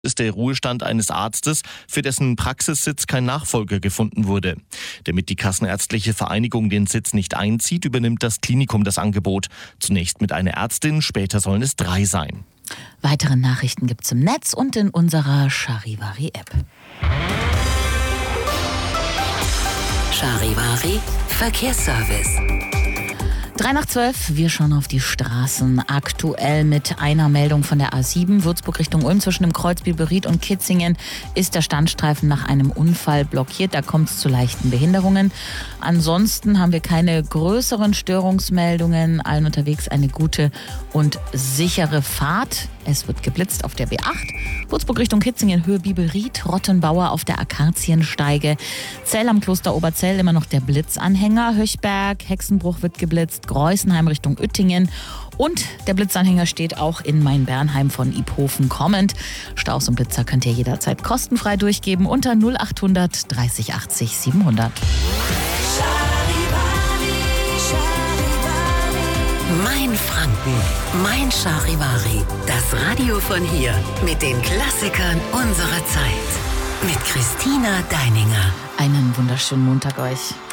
ist der Ruhestand eines Arztes, für dessen Praxissitz kein Nachfolger gefunden wurde. Damit die Kassenärztliche Vereinigung den Sitz nicht einzieht, übernimmt das Klinikum das Angebot. Zunächst mit einer Ärztin, später sollen es 3 sein. Weitere Nachrichten gibt's im Netz und in unserer Charivari-App. Charivari Verkehrsservice. 3:12, wir schauen auf die Straßen. Aktuell mit einer Meldung von der A7, Würzburg Richtung Ulm, zwischen dem Kreuz Bielefeld und Kitzingen ist der Standstreifen nach einem Unfall blockiert. Da kommt es zu leichten Behinderungen. Ansonsten haben wir keine größeren Störungsmeldungen. Allen unterwegs eine gute und sichere Fahrt. Es wird geblitzt auf der B8. Würzburg Richtung Kitzingen, Höhe Bibelried, Rottenbauer auf der Akaziensteige. Zell am Kloster Oberzell, immer noch der Blitzanhänger. Höchberg, Hexenbruch wird geblitzt. Greußenheim Richtung Uettingen. Und der Blitzanhänger steht auch in Main-Bernheim von Iphofen kommend. Staus und Blitzer könnt ihr jederzeit kostenfrei durchgeben unter 0800 30 80 700. Mein Franken, mein Charivari. Das Radio von hier mit den Klassikern unserer Zeit. Mit Christina Deininger. Einen wunderschönen Montag euch.